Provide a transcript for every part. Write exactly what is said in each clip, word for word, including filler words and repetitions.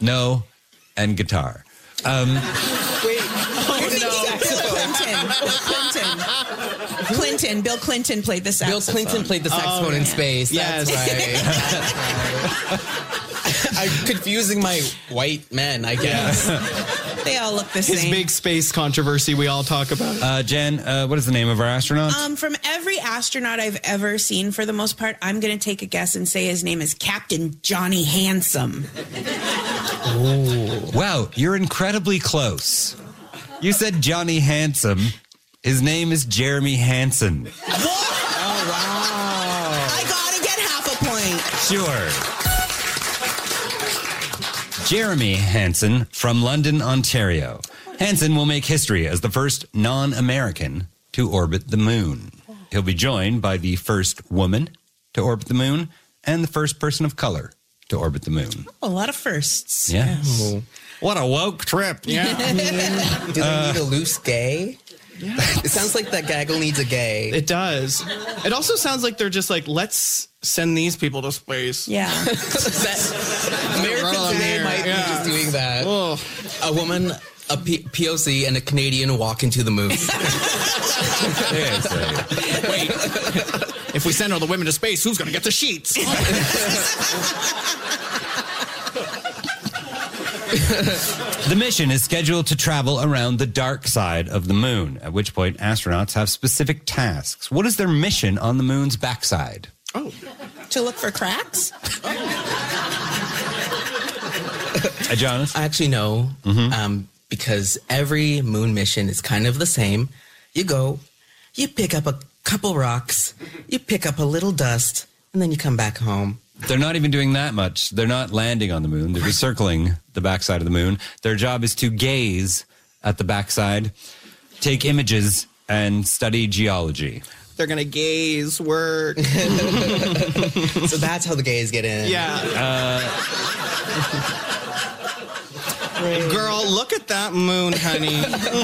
No, and guitar. Um, Wait, You're thinking of Bill Clinton. Bill Clinton. Clinton. Bill Clinton played the Bill saxophone. Clinton played the saxophone Oh, in yeah. space. Yes. That's right. I'm confusing my white men, I guess. They all look the His same. big space controversy we all talk about. uh, Jen, uh, what is the name of our astronaut? Um, from every astronaut I've ever seen, for the most part, I'm going to take a guess and say his name is Captain Johnny Handsome. Wow, you're incredibly close. You said Johnny Handsome. His name is Jeremy Hansen. Oh, wow. I got to get half a point. Sure. Jeremy Hansen from London, Ontario. Hansen will make history as the first non-American to orbit the moon. He'll be joined by the first woman to orbit the moon and the first person of color to orbit the moon. A lot of firsts. Yeah. What a woke trip. Yeah. Do they need a loose gay? Yeah. It sounds like that gaggle needs a gay. It does. It also sounds like they're just like, let's send these people to space. Yeah. that, American Roll 'em Gay here, might yeah. be just doing that. Oh. A woman, a P- POC, and a Canadian walk into the moon. Seriously. Wait. If we send all the women to space, who's going to get the sheets? The mission is scheduled to travel around the dark side of the moon, at which point astronauts have specific tasks. What is their mission on the moon's backside? Oh. To look for cracks? Hey, Jonas? I actually know, um, because every moon mission is kind of the same. You go, you pick up a couple rocks, you pick up a little dust, and then you come back home. They're not even doing that much. They're not landing on the moon. They're just circling the backside of the moon. Their job is to gaze at the backside, take images, and study geology. They're going to gaze, work. So that's how the gays get in. Yeah. Girl, look at that moon, honey.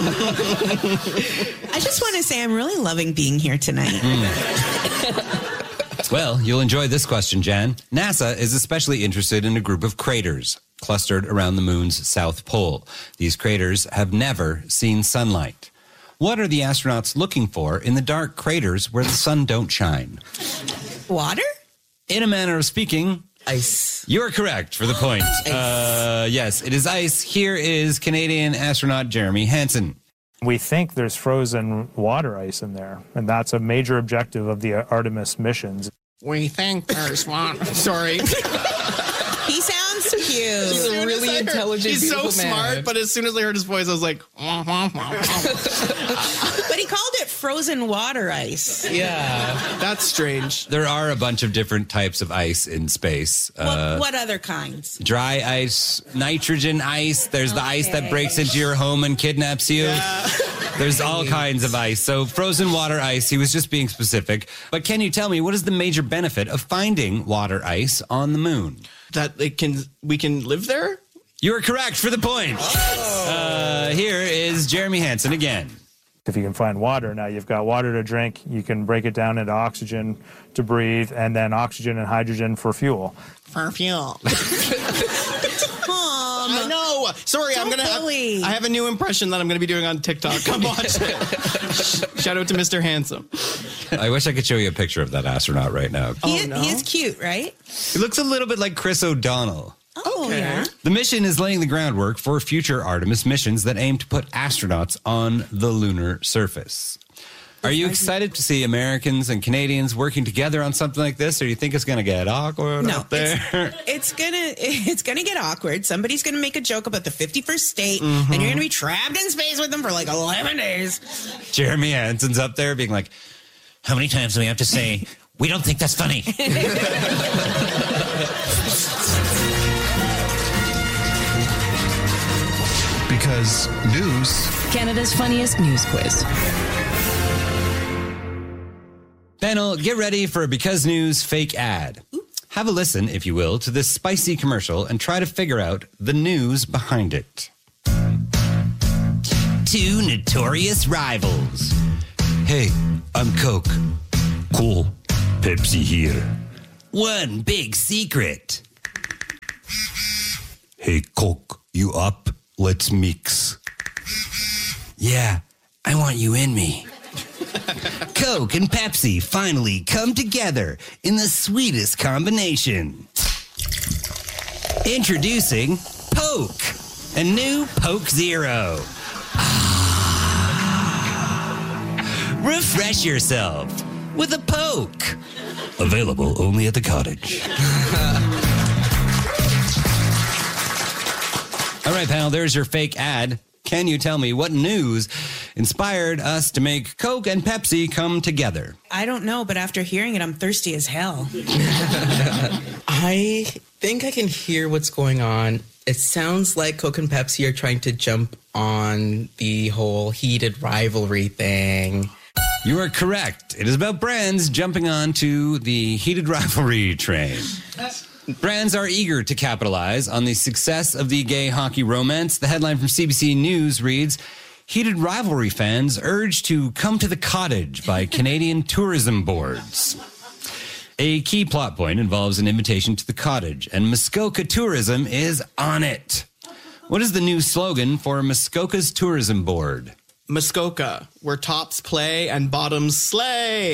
I just want to say I'm really loving being here tonight. Well, you'll enjoy this question, Jan. NASA is especially interested in a group of craters clustered around the moon's south pole. These craters have never seen sunlight. What are the astronauts looking for in the dark craters where the sun don't shine? Water? In a manner of speaking, Ice. you're correct for the point. Uh, yes, it is ice. Here is Canadian astronaut Jeremy Hansen. We think there's frozen water ice in there, and that's a major objective of the Artemis missions. We think there's one. Sorry. He sounds cute. He's a really intelligent, He's so beautiful man. smart, but as soon as I heard his voice, I was like, wah, wah, wah, wah. But he called it frozen water ice. Yeah. That's strange. There are a bunch of different types of ice in space. Uh, What, what other kinds? dry ice, nitrogen ice. There's the ice that Okay. breaks into your home and kidnaps you. There's all kinds of ice. So frozen water ice, he was just being specific. But can you tell me, what is the major benefit of finding water ice on the moon? That they can, we can live there? You are correct for the point. Uh, here is Jeremy Hansen again. If you can find water, now you've got water to drink, you can break it down into oxygen to breathe, and then oxygen and hydrogen for fuel. For fuel. Um, I know. Sorry, I'm Don't gonna. Have, bully. I have a new impression that I'm gonna be doing on TikTok. Come watch it. Shout out to Mister Handsome. I wish I could show you a picture of that astronaut right now. he, Oh, no. he is cute, right? He looks a little bit like Chris O'Donnell. Oh, Okay. yeah. The mission is laying the groundwork for future Artemis missions that aim to put astronauts on the lunar surface. Are you excited to see Americans and Canadians working together on something like this, or do you think it's going to get awkward No, out there? It's gonna it's gonna get awkward. Somebody's gonna make a joke about the fifty-first state, and you're gonna be trapped in space with them for like eleven days. Jeremy Hansen's up there being like, how many times do we have to say, we don't think that's funny? Because news Canada's funniest news quiz. Panel, get ready for a Because News fake ad. Have a listen, if you will, to this spicy commercial and try to figure out the news behind it. Two notorious rivals. Hey, I'm Coke. Cool. Pepsi here. One big secret. Hey, Coke, you up? Let's mix. Yeah, I want you in me. Coke and Pepsi finally come together in the sweetest combination. Introducing Poke, a new Poke Zero. Ah. Refresh yourself with a Poke. Available only at the cottage. All right, panel, there's your fake ad. Can you tell me what news inspired us to make Coke and Pepsi come together? I don't know, but after hearing it, I'm thirsty as hell. I think I can hear what's going on. It sounds like Coke and Pepsi are trying to jump on the whole heated rivalry thing. You are correct. It is about brands jumping onto the heated rivalry train. Brands are eager to capitalize on the success of the gay hockey romance. The headline from C B C News reads, heated rivalry fans urged to come to the cottage by Canadian tourism boards. A key plot point involves an invitation to the cottage, and Muskoka Tourism is on it. What is the new slogan for Muskoka's tourism board? Muskoka, where tops play and bottoms slay.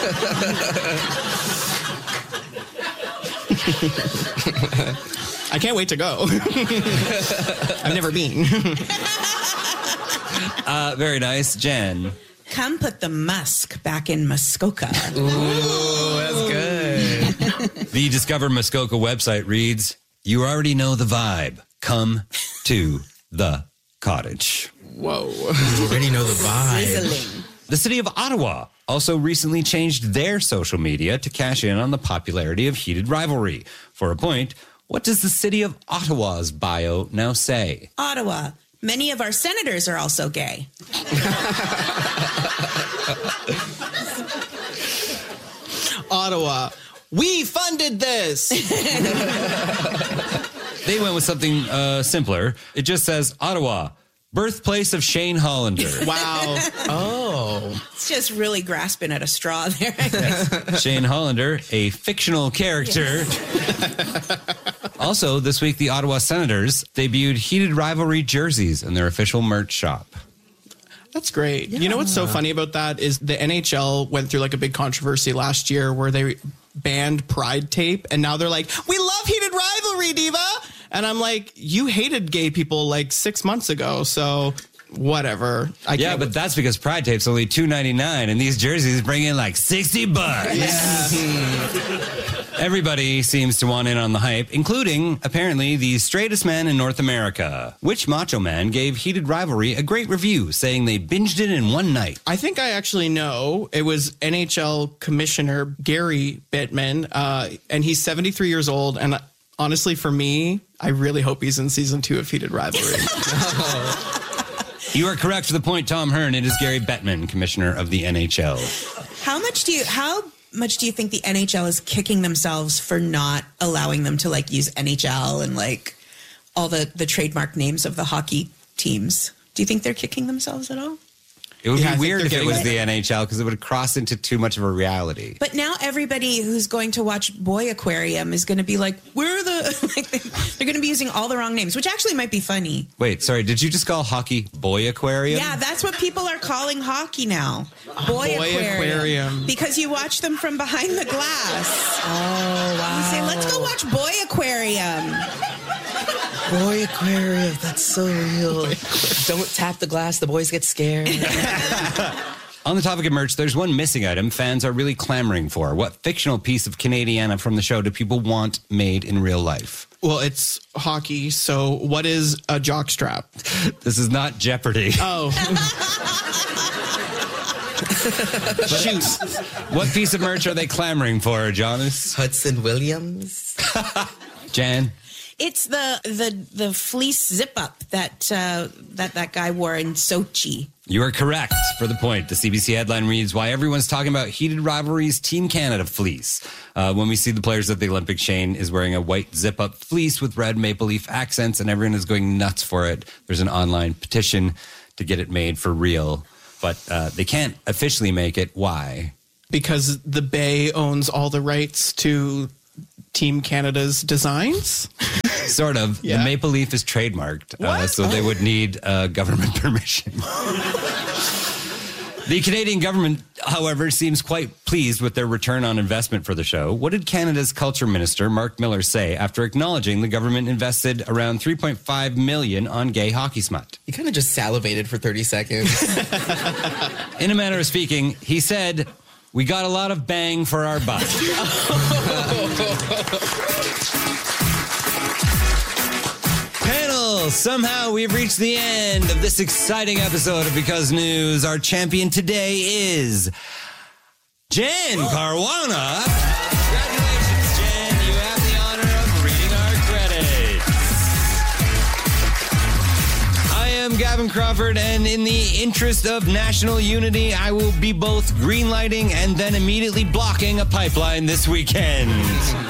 I can't wait to go. I've never been. uh, very nice. Jen. Come put the musk back in Muskoka. Ooh, that's good. The Discover Muskoka website reads, you already know the vibe. Come to the cottage. Whoa. You already know the vibe. Sizzling. The city of Ottawa also recently changed their social media to cash in on the popularity of heated rivalry. For a point, what does the city of Ottawa's bio now say? Ottawa. Many of our senators are also gay. Ottawa. We funded this. They went with something uh, simpler. It just says Ottawa, birthplace of Shane Hollander. Wow. Oh. It's just really grasping at a straw there. I guess. Shane Hollander, a fictional character. Yes. Also, this week, the Ottawa Senators debuted heated rivalry jerseys in their official merch shop. That's great. Yeah. You know what's so funny about that is the N H L went through like a big controversy last year where they banned Pride tape, and now they're like, we love heated rivalry, Diva. And I'm like, you hated gay people like six months ago, so whatever. I yeah, but that's because Pride tape's only two ninety-nine, and these jerseys bring in like sixty bucks. Yeah. Everybody seems to want in on the hype, including, apparently, the straightest man in North America. Which Macho Man gave heated rivalry a great review, saying they binged it in one night? I think I actually know. It was N H L Commissioner Gary Bettman, uh, and he's seventy-three years old, and honestly, for me, I really hope he's in season two of Heated Rivalry. You are correct for the point, Tom Hearn. It is Gary Bettman, commissioner of the N H L. How much do you how much do you think the N H L is kicking themselves for not allowing them to like use N H L and like all the the trademark names of the hockey teams? Do you think they're kicking themselves at all? It would Yeah, I be think weird they're if it getting was it. the N H L because it would cross into too much of a reality. But now everybody who's going to watch Boy Aquarium is going to be like, where are the... Like, they're going to be using all the wrong names, which actually might be funny. Wait, sorry, did you just call hockey Boy Aquarium? Yeah, that's what people are calling hockey now. Boy, Boy Aquarium. Aquarium. Because you watch them from behind the glass. Oh, wow. You say, let's go watch Boy Aquarium. Boy Aquarium, that's so real. Don't tap the glass, the boys get scared. On the topic of merch, there's one missing item fans are really clamoring for. What fictional piece of Canadiana from the show do people want made in real life? Well, it's hockey, so what is a jockstrap? This is not Jeopardy. Oh. Shoot. What piece of merch are they clamoring for, Jonas? Hudson Williams. Jan? It's the the the fleece zip up that uh, that that guy wore in Sochi. You are correct for the point. The C B C headline reads, why everyone's talking about heated rivalries, Team Canada fleece. Uh, when we see the players at the Olympics, Shane is wearing a white zip-up fleece with red maple leaf accents, and everyone is going nuts for it. There's an online petition to get it made for real, but uh, they can't officially make it. Why? Because the Bay owns all the rights to Team Canada's designs. Sort of. Yeah. The maple leaf is trademarked, uh, so they would need uh, government permission. The Canadian government, however, seems quite pleased with their return on investment for the show. What did Canada's Culture Minister, Mark Miller, say after acknowledging the government invested around three point five million dollars on gay hockey smut? He kind of just salivated for thirty seconds. In a manner of speaking, he said, "We got a lot of bang for our buck." Panel, somehow we've reached the end of this exciting episode of Because News. Our champion today is Jen Caruana. Congratulations, Jen. You have the honor of reading our credits. I am Gavin Crawford, and in the interest of national unity, I will be both greenlighting and then immediately blocking a pipeline this weekend.